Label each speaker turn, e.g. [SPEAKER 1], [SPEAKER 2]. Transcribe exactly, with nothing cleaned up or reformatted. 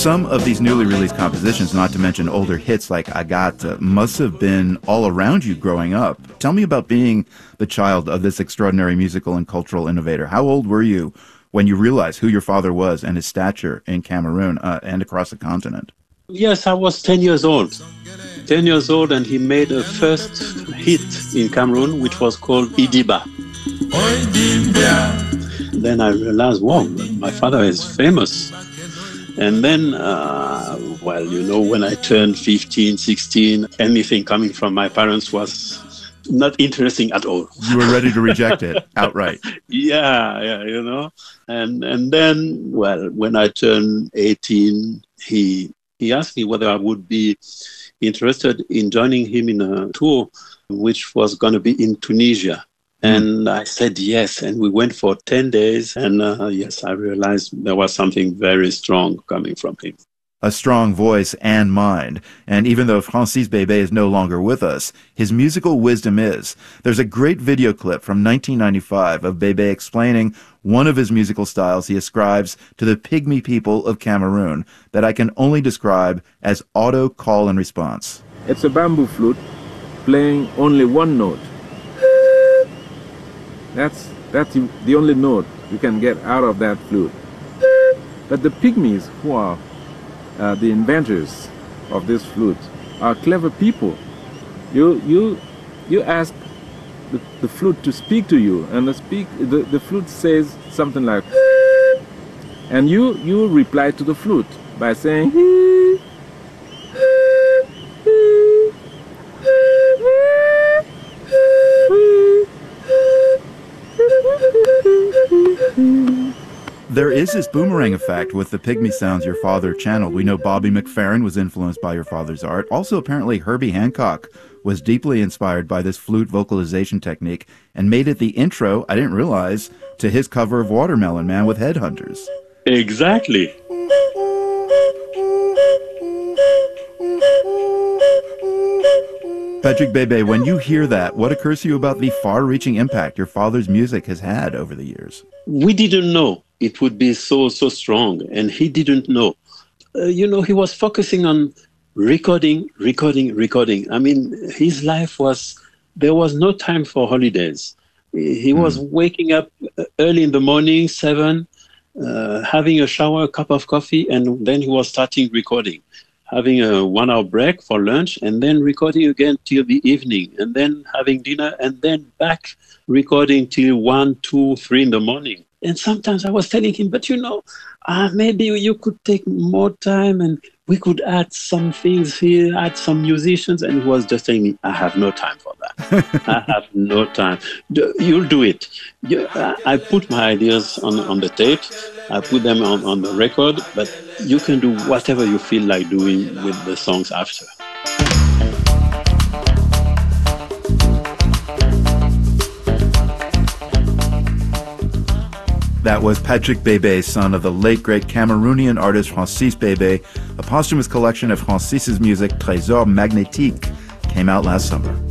[SPEAKER 1] Some of these newly released compositions, not to mention older hits like Agate, must have been all around you growing up. Tell me about being the child of this extraordinary musical and cultural innovator. How old were you when you realized who your father was and his stature in Cameroon uh, and across the continent?
[SPEAKER 2] Yes, I was ten years old. ten years old, and he made a first hit in Cameroon, which was called Idiba. Then I realized, wow, my father is famous. And then, uh, well, you know, when I turned fifteen, sixteen, anything coming from my parents was not interesting at all.
[SPEAKER 1] You were ready to reject it outright.
[SPEAKER 2] Yeah, yeah, you know. And and then, well, when I turned eighteen, he he asked me whether I would be interested in joining him in a tour, which was going to be in Tunisia. And I said yes, and we went for ten days, and uh, yes, I realized there was something very strong coming from him.
[SPEAKER 1] A strong voice and mind, and even though Francis Bébé is no longer with us, his musical wisdom is. There's a great video clip from nineteen ninety-five of Bébé explaining one of his musical styles he ascribes to the Pygmy people of Cameroon that I can only describe as auto call and response.
[SPEAKER 3] It's a bamboo flute playing only one note. That's, that's the only note you can get out of that flute. But the Pygmies, who are uh, the inventors of this flute, are clever people. You, you, you ask the, the flute to speak to you, and the, speak, the, the flute says something like, and you, you reply to the flute by saying,
[SPEAKER 1] There is this boomerang effect with the Pygmy sounds your father channeled. We know Bobby McFerrin was influenced by your father's art. Also, apparently, Herbie Hancock was deeply inspired by this flute vocalization technique and made it the intro, I didn't realize, to his cover of Watermelon Man with Headhunters.
[SPEAKER 2] Exactly.
[SPEAKER 1] Patrick Bébé, when you hear that, what occurs to you about the far-reaching impact your father's music has had over the years?
[SPEAKER 2] We didn't know it would be so, so strong, and he didn't know. Uh, you know, he was focusing on recording, recording, recording. I mean, his life was, there was no time for holidays. He mm. was waking up early in the morning, seven, uh, having a shower, a cup of coffee, and then he was starting recording. Having a one-hour break for lunch, and then recording again till the evening, and then having dinner, and then back recording till one, two, three in the morning. And sometimes I was telling him, but you know, uh, maybe you could take more time and we could add some things here, add some musicians. And he was just telling me, I have no time for that. I have no time. You'll do it. You, I put my ideas on, on the tape. I put them on, on the record, but you can do whatever you feel like doing with the songs after.
[SPEAKER 1] That was Patrick Bébé, son of the late great Cameroonian artist Francis Bébé. A posthumous collection of Francis's music, Trésor Magnétique, came out last summer.